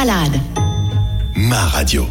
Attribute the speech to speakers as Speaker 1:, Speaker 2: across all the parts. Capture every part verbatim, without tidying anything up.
Speaker 1: Balade.
Speaker 2: Ma radio.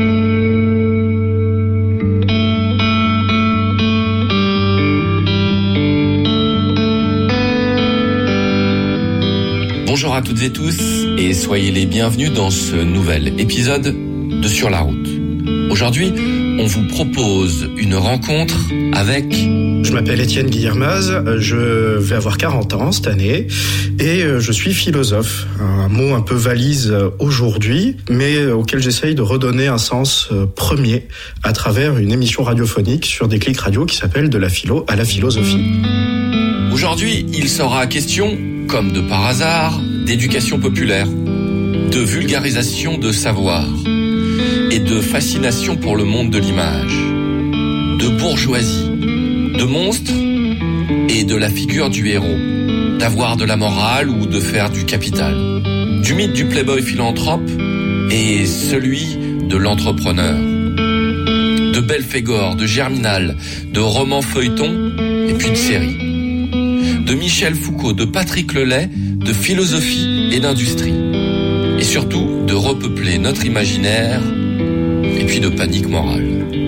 Speaker 3: Bonjour à toutes et tous et soyez les bienvenus dans ce nouvel épisode de Sur la route. Aujourd'hui, on vous propose une rencontre avec...
Speaker 4: Je m'appelle Étienne Guillermaz, je vais avoir quarante ans cette année et je suis philosophe. Un mot un peu valise aujourd'hui, mais auquel j'essaye de redonner un sens premier à travers une émission radiophonique sur Déclic Radio qui s'appelle De la philo à la philosophie.
Speaker 3: Aujourd'hui, il sera question, comme de par hasard, d'éducation populaire, de vulgarisation de savoir et de fascination pour le monde de l'image, de bourgeoisie, de monstres et de la figure du héros, d'avoir de la morale ou de faire du capital, du mythe du playboy philanthrope et celui de l'entrepreneur, de Belphégor, de Germinal, de romans feuilletons et puis de séries, de Michel Foucault, de Patrick Lelay, de philosophie et d'industrie, et surtout de repeupler notre imaginaire et puis de panique morale.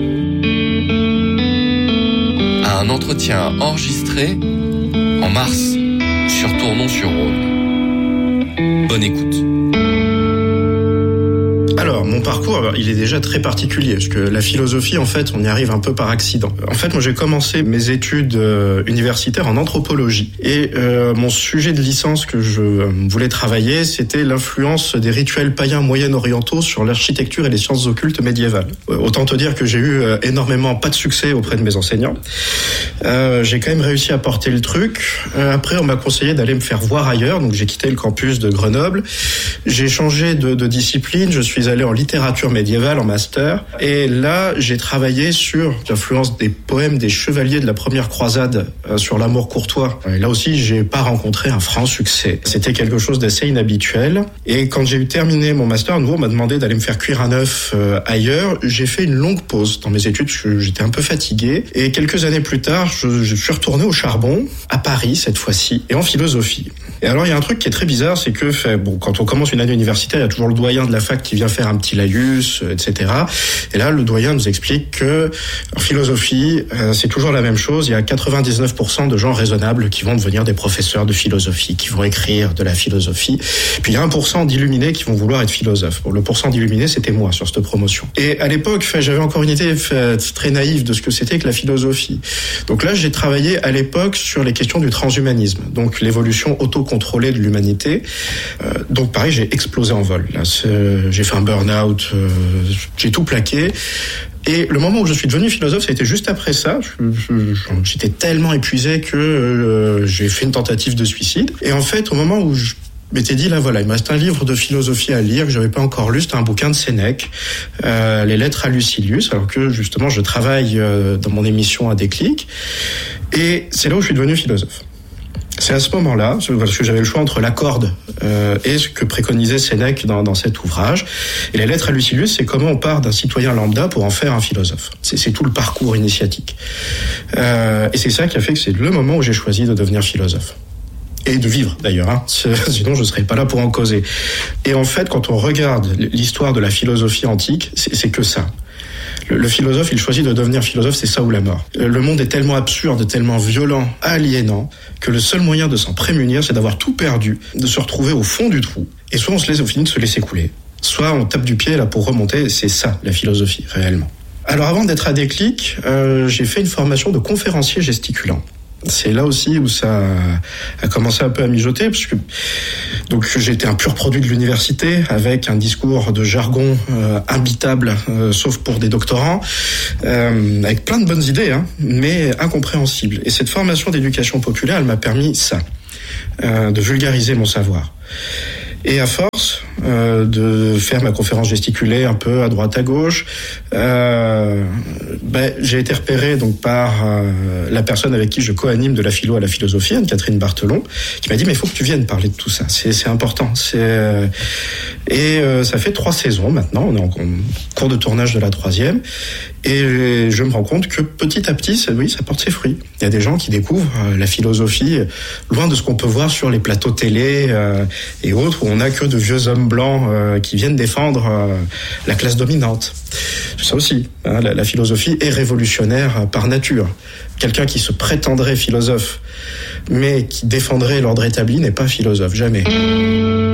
Speaker 3: Un entretien enregistré en mars sur Tournon-sur-Rhône. Bonne écoute.
Speaker 4: Alors, mon parcours, il est déjà très particulier, parce que la philosophie, en fait, on y arrive un peu par accident. En fait, moi, j'ai commencé mes études euh, universitaires en anthropologie. Et euh, mon sujet de licence que je euh, voulais travailler, c'était l'influence des rituels païens moyen-orientaux sur l'architecture et les sciences occultes médiévales. Euh, autant te dire que j'ai eu euh, énormément pas de succès auprès de mes enseignants. Euh, j'ai quand même réussi à porter le truc. Euh, après, on m'a conseillé d'aller me faire voir ailleurs, donc j'ai quitté le campus de Grenoble. J'ai changé de, de discipline, je suis allé en littérature médiévale en master et là j'ai travaillé sur l'influence des poèmes des chevaliers de la première croisade euh, sur l'amour courtois. Et là aussi j'ai pas rencontré un franc succès. C'était quelque chose d'assez inhabituel et quand j'ai eu terminé mon master, à nouveau on m'a demandé d'aller me faire cuire un œuf euh, ailleurs. J'ai fait une longue pause dans mes études, j'étais un peu fatigué et quelques années plus tard je, je suis retourné au charbon à Paris cette fois-ci et en philosophie. Et alors il y a un truc qui est très bizarre, c'est que fait, bon, quand on commence une année universitaire, il y a toujours le doyen de la fac qui vient faire un petit laïus, et cetera. Et là, le doyen nous explique que en philosophie, euh, c'est toujours la même chose. Il y a quatre-vingt-dix-neuf pour cent de gens raisonnables qui vont devenir des professeurs de philosophie, qui vont écrire de la philosophie. Puis il y a un pour cent d'illuminés qui vont vouloir être philosophes. Bon, le pourcent d'illuminés, c'était moi sur cette promotion. Et à l'époque, fait, j'avais encore une idée fait, très naïve de ce que c'était que la philosophie. Donc là, j'ai travaillé à l'époque sur les questions du transhumanisme, donc l'évolution autocontrôlée de l'humanité. Euh, donc pareil, j'ai explosé en vol. Là, c'est, j'ai fait un burn-out, euh, j'ai tout plaqué. Et le moment où je suis devenu philosophe, ça a été juste après ça. Je, je, j'étais tellement épuisé que euh, j'ai fait une tentative de suicide. Et en fait, au moment où je m'étais dit, là voilà, il me reste un livre de philosophie à lire que j'avais pas encore lu, c'était un bouquin de Sénèque, euh, Les Lettres à Lucilius, alors que justement je travaille euh, dans mon émission à Déclic. Et c'est là où je suis devenu philosophe. C'est à ce moment-là, parce que j'avais le choix entre l'accord euh, et ce que préconisait Sénèque dans, dans cet ouvrage. Et les Lettres à Lucilius, c'est comment on part d'un citoyen lambda pour en faire un philosophe. C'est, c'est tout le parcours initiatique. Euh, et c'est ça qui a fait que c'est le moment où j'ai choisi de devenir philosophe. Et de vivre, d'ailleurs, hein. Sinon je ne serais pas là pour en causer. Et en fait, quand on regarde l'histoire de la philosophie antique, c'est, c'est que ça. Le philosophe, il choisit de devenir philosophe, c'est ça ou la mort. Le monde est tellement absurde, tellement violent, aliénant, que le seul moyen de s'en prémunir, c'est d'avoir tout perdu, de se retrouver au fond du trou. Et soit on se laisse, on finit de se laisser couler, soit on tape du pied là pour remonter. C'est ça, la philosophie, réellement. Alors avant d'être à Déclic, euh, j'ai fait une formation de conférencier gesticulant. C'est là aussi où ça a commencé un peu à mijoter, parce que donc j'étais un pur produit de l'université avec un discours de jargon euh, imbitable, euh, sauf pour des doctorants, euh, avec plein de bonnes idées, hein, mais incompréhensibles. Et cette formation d'éducation populaire, elle m'a permis ça, euh, de vulgariser mon savoir. Et à force euh, de faire ma conférence gesticulée un peu à droite à gauche, euh, ben, j'ai été repéré donc par euh, la personne avec qui je co-anime de la philo à la philosophie, Anne-Catherine Barthelon, qui m'a dit mais il faut que tu viennes parler de tout ça, c'est, c'est important. C'est, euh... Et euh, ça fait trois saisons maintenant, on est en, en cours de tournage de la troisième, et je me rends compte que petit à petit, ça, oui, ça porte ses fruits. Il y a des gens qui découvrent euh, la philosophie loin de ce qu'on peut voir sur les plateaux télé euh, et autres, où on n'a que de vieux hommes hommes blancs euh, qui viennent défendre euh, la classe dominante. Ça aussi, hein, la, la philosophie est révolutionnaire par nature. Quelqu'un qui se prétendrait philosophe, mais qui défendrait l'ordre établi n'est pas philosophe, jamais.